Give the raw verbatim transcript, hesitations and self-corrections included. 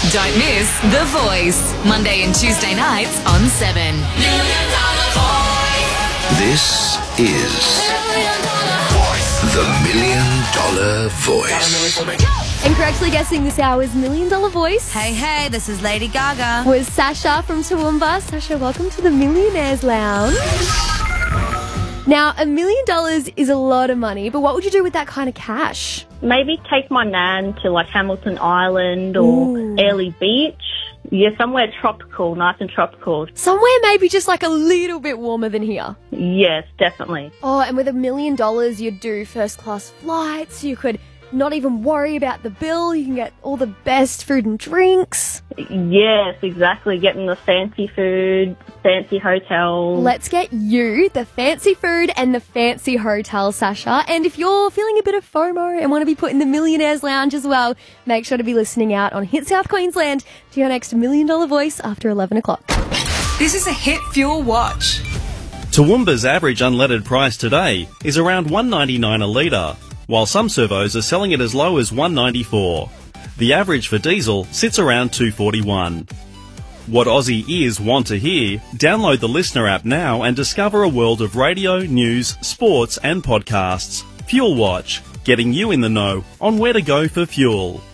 Don't miss The Voice, Monday and Tuesday nights on seven. Million Dollar Voice. This is The Million Dollar Voice. And correctly guessing this hour's Million Dollar Voice Hey, hey, this is Lady Gaga. was Sasha from Toowoomba. Sasha, welcome to the Millionaires Lounge. Now, a million dollars is a lot of money, but what would you do with that kind of cash? Maybe take my nan to like Hamilton Island or Ooh. Airlie Beach. Yeah, somewhere tropical, nice and tropical. Somewhere maybe just like a little bit warmer than here. Yes, definitely. Oh, and with a million dollars, you'd do first class flights. You could not even worry about the bill. You can get all the best food and drinks. Yes, exactly. Getting the fancy food, fancy hotels. Let's get you the fancy food and the fancy hotel, Sasha. And if you're feeling a bit of FOMO and want to be put in the Millionaires Lounge as well, make sure to be listening out on Hit South Queensland to your next Million Dollar Voice after eleven o'clock. This is a Hit Fuel Watch. Toowoomba's average unleaded price today is around one dollars ninety-nine a litre, while some servos are selling it as low as one dollars ninety-four. The average for diesel sits around two dollars forty-one. What Aussie ears want to hear? Download the Listener app now and discover a world of radio, news, sports and podcasts. Fuel Watch, getting you in the know on where to go for fuel.